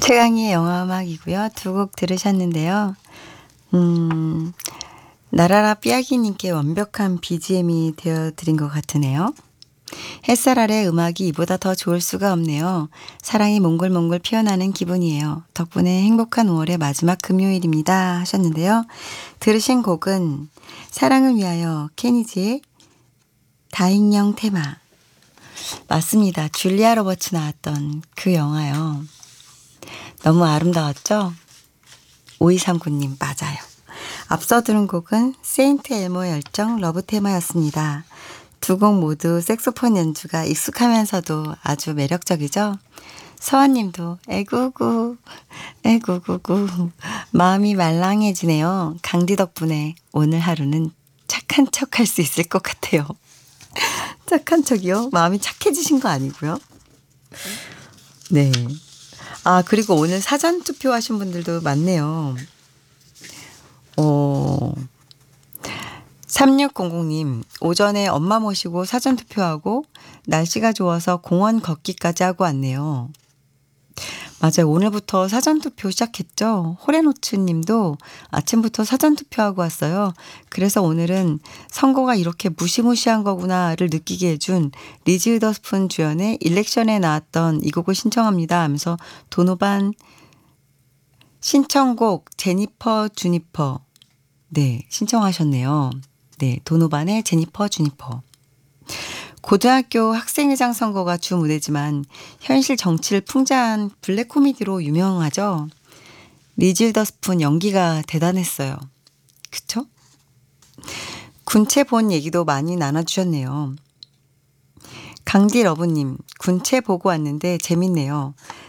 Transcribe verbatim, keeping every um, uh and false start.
최강희의 영화음악이고요. 두 곡 들으셨는데요. 음, 나라라 삐아기님께 완벽한 비지엠이 되어드린 것 같으네요. 햇살 아래 음악이 이보다 더 좋을 수가 없네요. 사랑이 몽글몽글 피어나는 기분이에요. 덕분에 행복한 오월의 마지막 금요일입니다 하셨는데요. 들으신 곡은 사랑을 위하여 케니지의 다익령 테마. 맞습니다. 줄리아 로버츠 나왔던 그 영화요. 너무 아름다웠죠? 오이삼구님 맞아요. 앞서 들은 곡은 세인트 엘모의 열정 러브 테마였습니다. 두 곡 모두 색소폰 연주가 익숙하면서도 아주 매력적이죠? 서원님도 에구구 에구구구 마음이 말랑해지네요. 강디 덕분에 오늘 하루는 착한 척 할 수 있을 것 같아요. 착한 척이요? 마음이 착해지신 거 아니고요? 네. 아, 그리고 오늘 사전 투표하신 분들도 많네요. 어, 삼육공공님, 오전에 엄마 모시고 사전 투표하고 날씨가 좋아서 공원 걷기까지 하고 왔네요. 맞아요. 오늘부터 사전 투표 시작했죠. 호레노츠 님도 아침부터 사전 투표하고 왔어요. 그래서 오늘은 선거가 이렇게 무시무시한 거구나를 느끼게 해준 리즈 위더스푼 주연의 일렉션에 나왔던 이 곡을 신청합니다 하면서 도노반 신청곡 제니퍼 주니퍼 네 신청하셨네요. 네, 도노반의 제니퍼 주니퍼. 고등학교 학생회장 선거가 주 무대지만 현실 정치를 풍자한 블랙 코미디로 유명하죠. 리즈 위더스푼 연기가 대단했어요. 그쵸? 군체 본 얘기도 많이 나눠주셨네요. 강디 러브님, 군체 보고 왔는데 재밌네요.